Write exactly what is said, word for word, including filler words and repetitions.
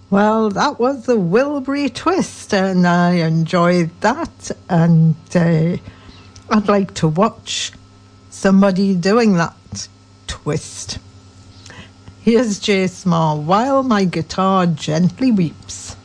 Well, that was the Wilbury Twist, and I enjoyed that, and uh, I'd like to watch somebody doing that twist. Here's J. Small, While My Guitar Gently Weeps.